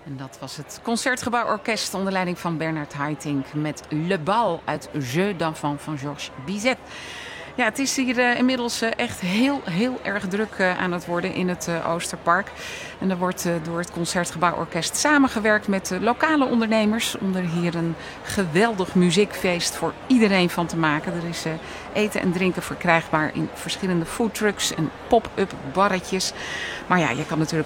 En dat was het Concertgebouworkest onder leiding van Bernard Haitink met Le Bal uit Jeux d'enfants van Georges Bizet. Ja, het is hier inmiddels echt heel erg druk aan het worden in het Oosterpark. En er wordt door het Concertgebouworkest samengewerkt met lokale ondernemers om er hier een geweldig muziekfeest voor iedereen van te maken. Er is eten en drinken verkrijgbaar in verschillende foodtrucks en pop-up barretjes. Maar ja, je kan natuurlijk